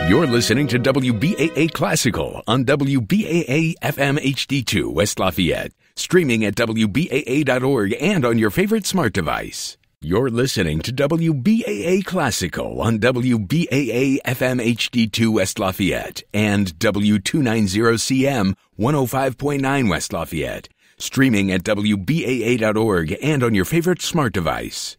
You're listening to WBAA Classical on WBAA FM HD2 West Lafayette, streaming at WBAA.org and on your favorite smart device. You're listening to WBAA Classical on WBAA FM HD2 West Lafayette and W290CM 105.9 West Lafayette, streaming at WBAA.org and on your favorite smart device.